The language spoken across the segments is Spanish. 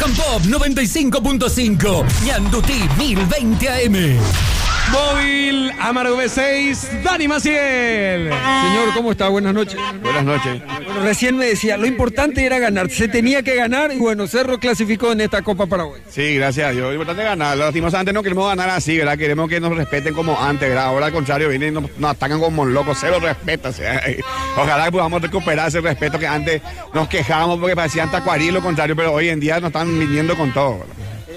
Rock and Pop 95.5. Ñandutí 1020 AM. Móvil Amargo B6, Dani Maciel. Señor, ¿cómo está? Buenas noches. Buenas noches. Bueno, recién me decía, lo importante era ganar, se tenía que ganar y bueno, Cerro clasificó en esta Copa Paraguay. Sí, gracias a Dios. Lo importante es ganar. Lastimosamente no queremos ganar así, ¿verdad? Queremos que nos respeten como antes, ¿verdad? Ahora al contrario, vienen y nos atacan como locos, cero respeto. O sea, ojalá que podamos recuperar ese respeto que antes nos quejábamos porque parecían tacuarí y lo contrario, pero hoy en día nos están viniendo con todo, ¿verdad?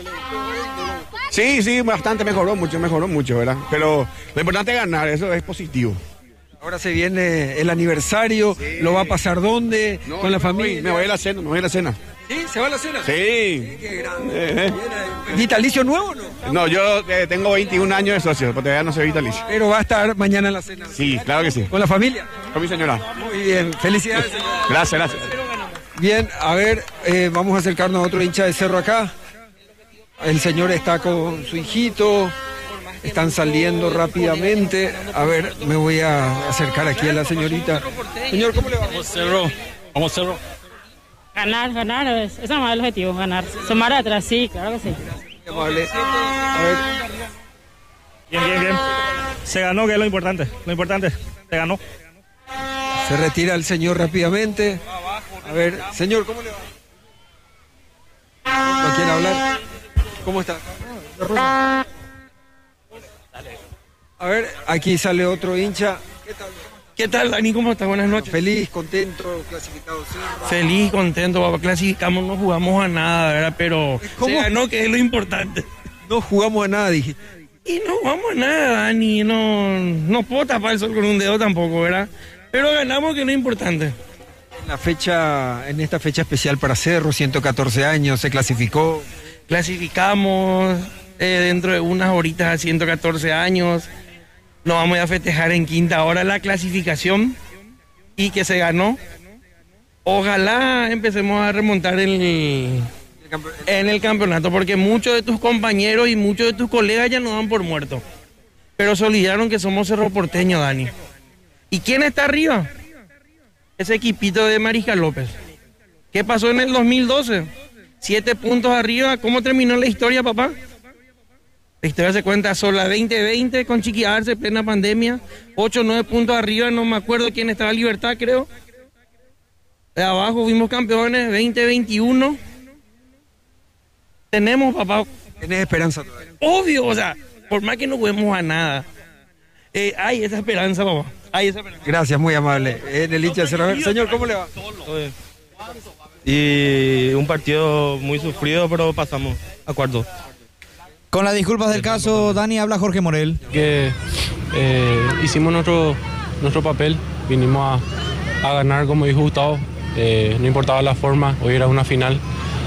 Sí, bastante mejoró mucho, ¿verdad? Pero lo importante es ganar, eso es positivo. Ahora se viene el aniversario, sí. ¿Lo va a pasar dónde? No, ¿Con la familia? Me voy a la cena, ¿Sí? ¿Se va a la cena? Sí. Qué grande. ¿Vitalicio nuevo o no? No, yo tengo 21 años de socio, pero todavía no soy vitalicio. Pero va a estar mañana en la cena. Sí, claro que sí. ¿Con la familia? Con mi señora. Muy bien, felicidades. Gracias. Bien, a ver, vamos a acercarnos a otro hincha de Cerro acá. El señor está con su hijito, están saliendo rápidamente. A ver, me voy a acercar aquí a la señorita. Señor, ¿cómo le va? Vamos Cerro. Ganar, ese es el objetivo, ganar. Sumar atrás, sí, claro que sí. Muy amable. A ver. Bien. Se ganó, que es lo importante, se ganó. Se retira el señor rápidamente. A ver, señor, ¿cómo le va? ¿No quiere hablar? ¿Cómo está? A ver, aquí sale otro hincha. ¿Qué tal, Dani? ¿Cómo estás? Buenas noches. Feliz, contento, clasificado. Feliz, contento, papá. Clasificamos, no jugamos a nada, ¿verdad? Pero ¿cómo? Se ganó, que es lo importante. No jugamos a nada, dije. Y no jugamos a nada, Dani. No puedo tapar el sol con un dedo tampoco, ¿verdad? Pero ganamos, que es lo importante. En esta fecha especial para Cerro, 114 años, se clasificó. Clasificamos dentro de unas horitas a 114 años. Nos vamos a festejar en quinta hora la clasificación y que se ganó. Ojalá empecemos a remontar en el campeonato, porque muchos de tus compañeros y muchos de tus colegas ya nos dan por muertos. Pero se olvidaron que somos Cerro Porteño, Dani. ¿Y quién está arriba? Ese equipito de Mariscal López. ¿Qué pasó en el 2012? 7 puntos arriba. ¿Cómo terminó la historia, papá? La historia se cuenta sola. 2020 con Chiqui Arce, plena pandemia. 8 o 9 puntos arriba. No me acuerdo quién estaba en Libertad, creo. De abajo fuimos campeones. 2021. Tenemos, papá. ¿Tienes esperanza todavía? Obvio, o sea, por más que no juguemos a nada. Hay esa esperanza, papá. Hay esa esperanza. Gracias, muy amable. En el hincha de Cerro. Señor, ¿cómo le va? Y un partido muy sufrido, pero pasamos a cuarto. Con las disculpas del caso, Dani, habla Jorge Morel. Que hicimos nuestro papel, vinimos a ganar, como dijo Gustavo, no importaba la forma, hoy era una final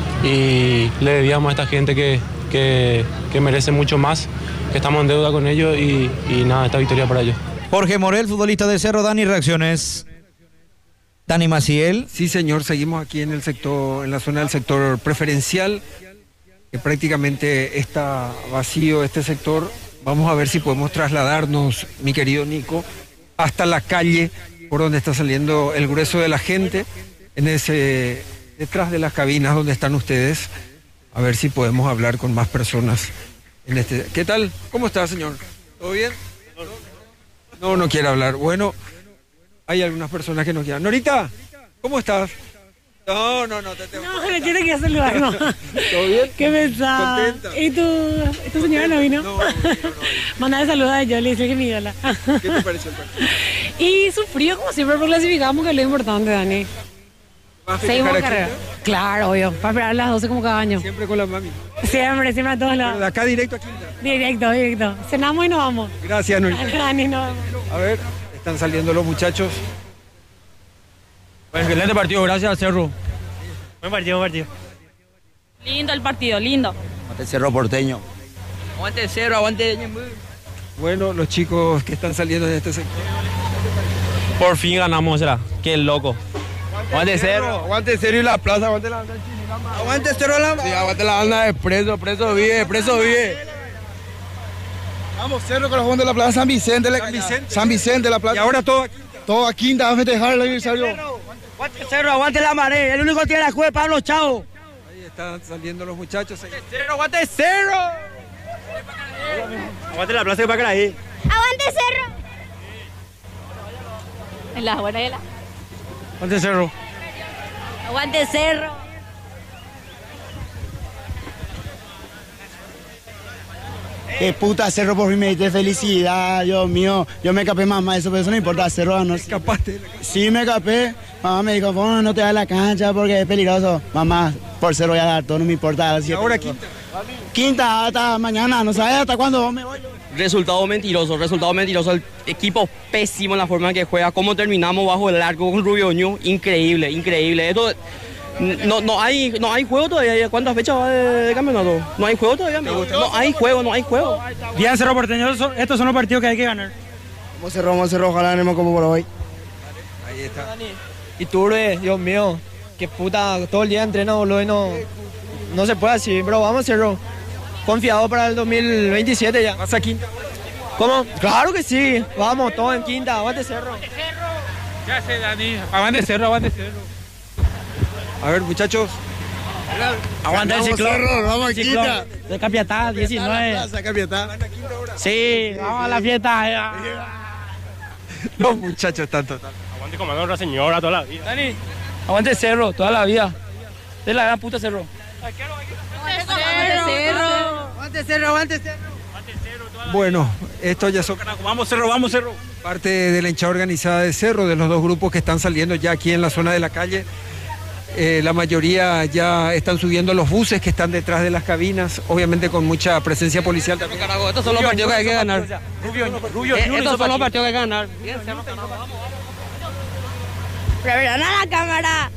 y le debíamos a esta gente que merece mucho más, que estamos en deuda con ellos y nada, esta victoria para ellos. Jorge Morel, futbolista de Cerro. Dani, reacciones. Dani Maciel. Sí, señor, seguimos aquí en el sector, en la zona del sector preferencial, que prácticamente está vacío este sector. Vamos a ver si podemos trasladarnos, mi querido Nico, hasta la calle por donde está saliendo el grueso de la gente, detrás de las cabinas donde están ustedes, a ver si podemos hablar con más personas. ¿Qué tal? ¿Cómo está, señor? ¿Todo bien? No quiere hablar. Bueno, hay algunas personas que no quieran. Norita, ¿cómo estás? No, le tiene que saludar, no. ¿Todo bien? ¿Qué pensás? ¿Contenta? ¿Y tu señora no vino? No. Mandale saludos a yo, le dice que mi ídola. ¿Qué te pareció el partido? Y sufrido como siempre, pero clasificamos, que es lo importante, Dani. ¿Vas a Seguimos festejar carrera. aquí? Claro, obvio. Para esperar a las 12 como cada año. Siempre con la mami. Siempre a todos De lados. acá directo a Quinta. Directo. Cenamos y nos vamos. Gracias, Norita. Dani, nos vamos. A ver, están saliendo los muchachos. Bueno, excelente partido, gracias Cerro. Buen partido. Lindo el partido, lindo. Aguante Cerro Porteño. Aguante Cerro, aguante. Bueno, los chicos que están saliendo de este sector. Por fin ganamos, será. Qué loco. Aguante Cerro y la plaza, aguante la banda. Aguante Cerro la... Sí, aguante la banda de preso vive. Vamos Cerro con los jóvenes de la plaza San Vicente, la plaza. Y ahora todo a Quinta a festejar el aniversario. Aguante Cerro, aguante la Maré. El único que tiene la escuela para los chavos. están saliendo los muchachos. ¡Cerro, aguante Cerro! Aguante la plaza de Pacaraí. ¡Aguante Cerro! En las buenas y las... Aguante Cerro. ¡Aguante Cerro! ¡Qué puta Cerro, por fin me diste felicidad! Dios mío, yo me escapé, mamá, eso, pero eso no importa, Cerro no. ¿Escapaste? Sí, me escapé. Mamá me dijo, bueno, no te das la cancha porque es peligroso. Mamá, por Cerro voy a dar todo, no me importa. Ahora quinta. Quinta, hasta mañana, no sabes hasta cuándo me voy. Resultado mentiroso. El equipo pésimo en la forma en que juega. Cómo terminamos bajo el arco con Rubioño, increíble. Esto no hay juego todavía. ¿Cuántas fechas va de campeonato? No hay juego todavía. No hay juego. Bien, Cerro Porteño, estos son los partidos que hay que ganar. Vamos Cerro, ojalá ganemos como por hoy. Ahí está. Y Turbe, Dios mío, qué puta, todo el día entreno, boludo, y no se puede así, bro, vamos Cerro. Confiado para el 2027 ya. ¿Vas a quinta? ¿Cómo? Claro que sí, vamos, todos en quinta, aguante Cerro. ¿Qué hace, Dani? Aguante Cerro. A ver, muchachos. Aguanta el ciclón. Cerro, vamos a quinta. De Capiatá, 19. Sí, vamos a la fiesta. Los muchachos están total. Aguante comando una señora toda la vida. Dani, aguante Cerro, toda la vida. Es la gran puta Cerro. Aguante Cerro. Bueno, esto ya son... Vamos Cerro. Parte de la hinchada organizada de Cerro, de los dos grupos que están saliendo ya aquí en la zona de la calle. La mayoría ya están subiendo los buses que están detrás de las cabinas, obviamente con mucha presencia policial también. Estos son los partidos que hay que ganar. Estos son los partidos que hay que ganar. ¡Reverán a la cámara!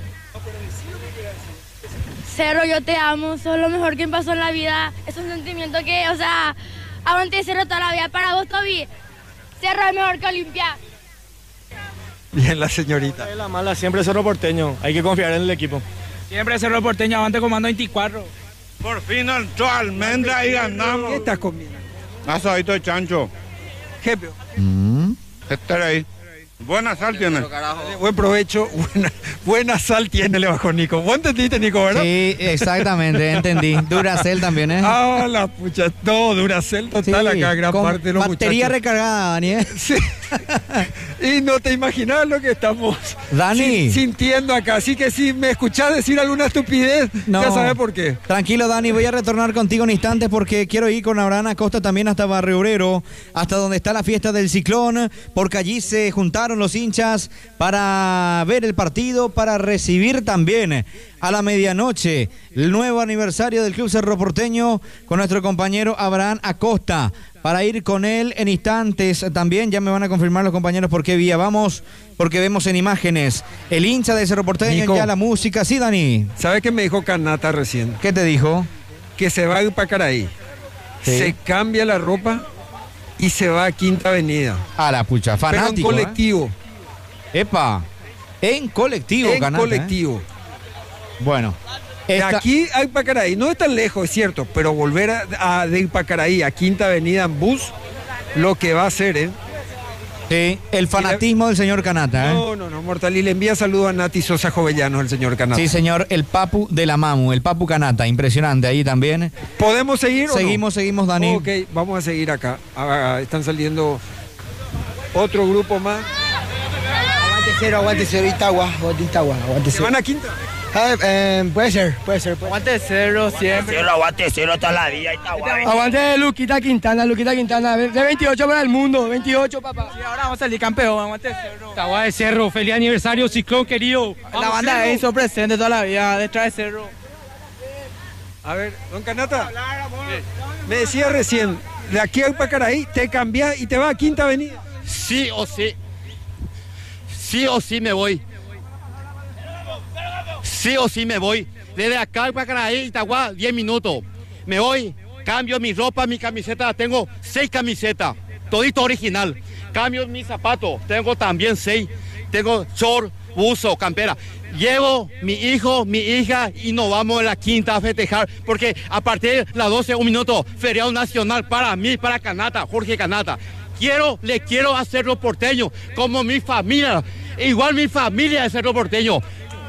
Cerro, yo te amo, sos lo mejor que me pasó en la vida. Es un sentimiento que, o sea, aguante Cerro toda la vida. Para vos, Toby, Cerro es mejor que Olimpia. Bien, la señorita. La mala, siempre Cerro Porteño. Hay que confiar en el equipo. Siempre Cerro Porteño, aguante comando 24. Por fin entró Almendra y ganamos. ¿Qué estás comiendo? Asadito de chancho. Jefe. Estar ahí. Buena sal tiene. Buen provecho, buena sal tiene, le bajó Nico. ¿Vos entendiste, Nico, verdad? Sí, exactamente, entendí. Duracell también, ¿eh? Ah, la pucha, todo Duracell total Sí, acá, gran con parte de los batería muchachos. recargada, Dani, ¿eh? Sí. Y no te imaginas lo que estamos Dani. sintiendo acá. Así que si me escuchás decir alguna estupidez, No. ya sabes por qué. Tranquilo, Dani, voy a retornar contigo en instantes porque quiero ir con Abraham Acosta también hasta Barrio Obrero, hasta donde está la fiesta del Ciclón, porque allí se juntaron los hinchas para ver el partido, para recibir también a la medianoche el nuevo aniversario del Club Cerro Porteño con nuestro compañero Abraham Acosta. Para ir con él en instantes también, ya me van a confirmar los compañeros por qué vía vamos, porque vemos en imágenes el hincha de Cerro Porteño, Nico. ya la música. Sí, Dani. ¿Sabes qué me dijo Canata recién? ¿Qué te dijo? Que se va a Pacaraí, Sí. se cambia la ropa y se va a Quinta Avenida. A la pucha, Pero fanático. en colectivo. Epa, en colectivo, En Canata, colectivo. Bueno. De aquí a Pacaraí, no es tan lejos, es cierto, pero volver de Pacaraí a Quinta Avenida en bus, lo que va a hacer, ¿eh? Sí, el fanatismo del señor Canata, ¿eh? No, Mortal. Y le envía saludo a Nati Sosa Jovellanos, el señor Canata. Sí, señor, el Papu de la Mamu, el Papu Canata, impresionante ahí también. ¿Podemos seguir o no? Seguimos, Dani. Ok, vamos a seguir acá. Están saliendo otro grupo más. Aguante Cerro, Itagua, aguante ¿Se Cerro. van a Quinta? Puede ser. Aguante Cerro siempre. Aguante Cerro toda la vida. Aguante Luquita Quintana, de 28 para el mundo, 28 papá. Y ahora vamos a salir campeón, aguante Cerro. Agua de Cerro, feliz aniversario, Ciclón querido. La banda de hizo presente toda la vida, detrás de Cerro. A ver, don Canata, me decía recién, de aquí a Pacaraí te cambiás y te vas a Quinta Avenida. Sí o sí. Sí o sí me voy. Sí o sí me voy. Desde acá para Pacaraí, Itagua, 10 minutos. Me voy, cambio mi ropa, mi camiseta. Tengo 6 camisetas, todito original. Cambio mis zapatos, tengo también 6. Tengo short, buzo, campera. Llevo mi hijo, mi hija y nos vamos a la Quinta a festejar. Porque a partir de las 12, un minuto, feriado nacional para mí, para Canata, Jorge Canata. Le quiero a Cerro Porteño como mi familia. Igual mi familia es Cerro Porteño.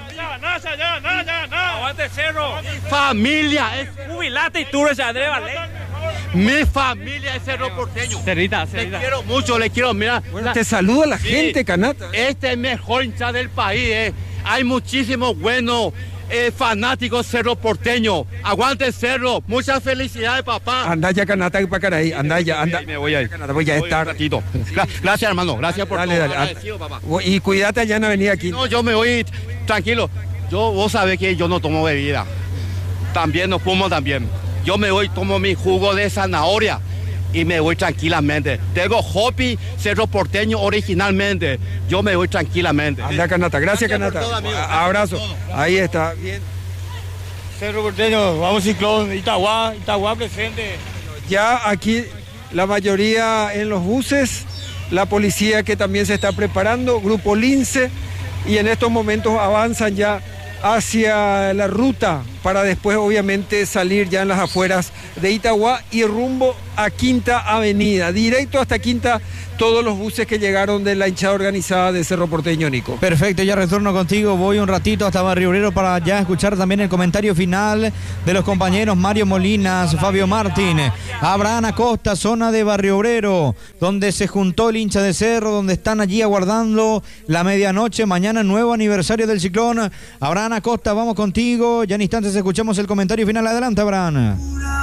Aguante Cerro. Familia es Jubilate y Tours de Andrés Valé. mi familia es Cerro Porteño. Cerrita. Le quiero mucho, le quiero, mira. Te saluda la gente, Canata. Este es el mejor hincha del país, Hay muchísimos buenos fanáticos Cerro Porteño. Aguante Cerro. Muchas felicidades, papá. Anda ya, Canata, para Caraí. Anda ya, anda. Me voy a ir. Canata, voy a estar. Gracias, hermano. Gracias por Dale, todo. dale. Agradecido, papá. Y cuídate allá en la avenida aquí. No, yo me voy tranquilo. Vos sabés que yo no tomo bebida. También no fumo también. Yo me voy, tomo mi jugo de zanahoria y me voy tranquilamente. Tengo hobby Cerro Porteño originalmente. Yo me voy tranquilamente. Anda, Canata. Gracias, Canata. Por todo, amigo. Abrazo. Ahí está. Bien. Cerro Porteño, vamos Ciclón, Itagua presente. Ya aquí la mayoría en los buses, la policía que también se está preparando, Grupo Lince, y en estos momentos avanzan ya hacia la ruta para después obviamente salir ya en las afueras de Itagua y rumbo a Quinta Avenida, directo hasta Quinta, todos los buses que llegaron de la hinchada organizada de Cerro Porteño, Nico. Perfecto, ya retorno contigo, voy un ratito hasta Barrio Obrero para ya escuchar también el comentario final de los compañeros Mario Molinas, Fabio Martín, Abraham Acosta, zona de Barrio Obrero, donde se juntó el hincha de Cerro, donde están allí aguardando la medianoche, mañana nuevo aniversario del Ciclón. Abraham Acosta, vamos contigo, ya en instantes escuchamos el comentario final. Adelante, Abraham.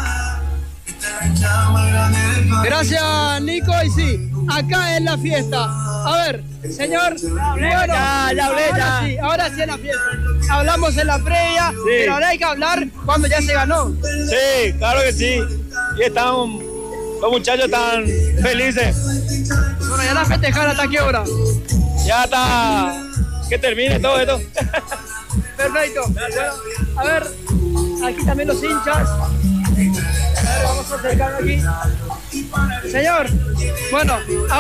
Gracias, Nico. Y sí, acá es la fiesta. A ver, señor. Bueno, ahora sí es la fiesta. Hablamos en la previa, pero ahora hay que hablar cuando ya se ganó. Sí, claro que sí. Y están, los muchachos están felices. Bueno, ya la festejar hasta qué hora. Ya hasta que termine todo esto. Perfecto. Bueno, a ver, aquí también los hinchas. A ver, vamos a acercarnos aquí. Señor, bueno, ahora